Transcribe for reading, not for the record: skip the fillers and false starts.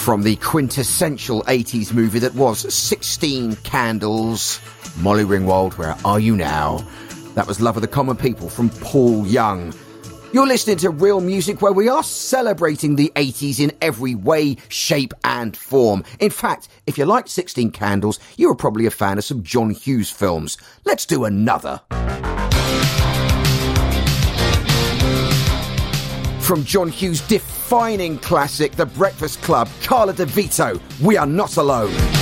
From the quintessential 80s movie that was 16 Candles, Molly Ringwald, Where Are You Now? That was Love of the Common People from Paul Young. You're listening to Real Music, where we are celebrating the 80s in every way, shape and form. In fact, if you like 16 Candles, you were probably a fan of some John Hughes films. Let's do another. From John Hughes' defining classic, The Breakfast Club, Carla DeVito, We Are Not Alone.